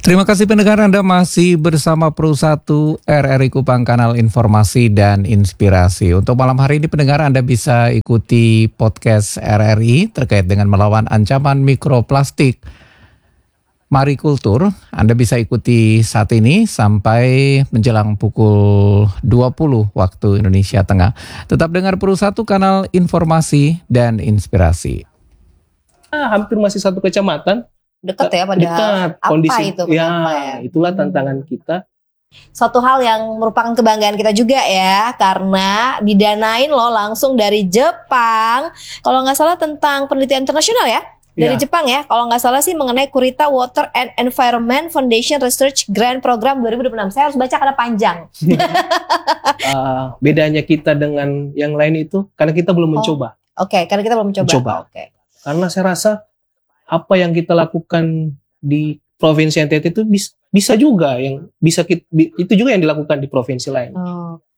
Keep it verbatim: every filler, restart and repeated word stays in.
Terima kasih pendengar, Anda masih bersama Pro satu R R I Kupang, kanal informasi dan inspirasi. Untuk malam hari ini pendengar, Anda bisa ikuti podcast R R I terkait dengan melawan ancaman mikroplastik. Mari Kultur, Anda bisa ikuti saat ini sampai menjelang pukul dua puluh waktu Indonesia Tengah. Tetap dengar Pro satu, kanal informasi dan inspirasi. Ah, hampir masih satu kecamatan. Dekat ya padahal. Dekat. Apa Kondisi, itu? Ya, ya, itulah tantangan kita. Suatu hal yang merupakan kebanggaan kita juga ya, karena didanain loh langsung dari Jepang. Kalau nggak salah tentang penelitian internasional ya, dari Ya. Jepang ya. Kalau nggak salah sih mengenai Kurita Water and Environment Foundation Research Grant Program dua ribu dua puluh enam. Saya harus baca karena panjang. uh, bedanya kita dengan yang lain itu karena kita belum mencoba. Oh, Oke, okay, karena kita belum mencoba. Mencoba. Oke. Okay. Karena saya rasa apa yang kita lakukan di provinsi N T T itu bisa, bisa juga yang bisa kita, itu juga yang dilakukan di provinsi lain. Oh.